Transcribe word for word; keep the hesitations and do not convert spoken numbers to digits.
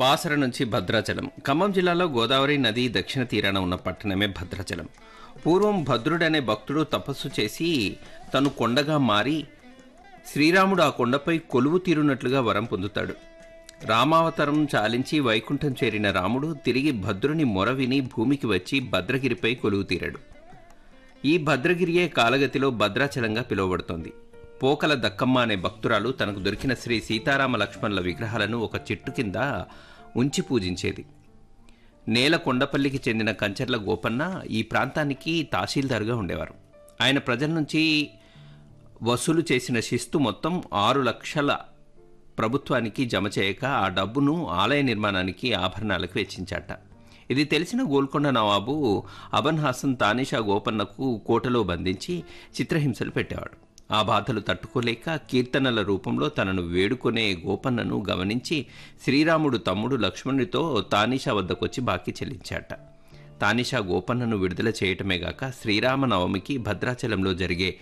బాసర నుంచి భద్రాచలం. ఖమ్మం జిల్లాలో గోదావరి నది దక్షిణ తీరాన ఉన్న పట్టణమే భద్రాచలం. పూర్వం భద్రుడనే భక్తుడు తపస్సు చేసి తను కొండగా మారి శ్రీరాముడు ఆ కొండపై కొలువు తీరునట్లుగా వరం పొందుతాడు. రామావతారం చాలించి వైకుంఠం చేరిన రాముడు తిరిగి భద్రుని మొర విని భూమికి వచ్చి భద్రగిరిపై కొలువు తీరాడు. ఈ భద్రగిరియే కాలగతిలో భద్రాచలంగా పిలువబడుతోంది. పోకల దక్కమ్మ అనే భక్తురాలు తనకు దొరికిన శ్రీ సీతారామ లక్ష్మణుల విగ్రహాలను ఒక చెట్టు కింద ఉంచి పూజించేది. నేల కొండపల్లికి చెందిన కంచర్ల గోపన్న ఈ ప్రాంతానికి తహసీల్దార్గా ఉండేవారు. ఆయన ప్రజల నుంచి వసూలు చేసిన శిస్తు మొత్తం ఆరు లక్షల ప్రభుత్వానికి జమ చేయక ఆ డబ్బును ఆలయ నిర్మాణానికి ఆభరణాలకు వెచ్చించాట. ఇది తెలిసిన గోల్కొండ నవాబు అబన్ హాసన్ తానిషా గోపన్నకు కోటలో బంధించి చిత్రహింసలు పెట్టేవాడు. ఆ బాధలు తట్టుకోలేక కీర్తనల రూపంలో తనను వేడుకొనే గోపన్నను గమనించి శ్రీరాముడు తమ్ముడు లక్ష్మణుడితో తానిషా వద్దకొచ్చి బాకీ చెల్లించాట. తానిషా గోపన్నను విడుదల చేయటమేగాక శ్రీరామ నవమికి భద్రాచలంలో జరిగే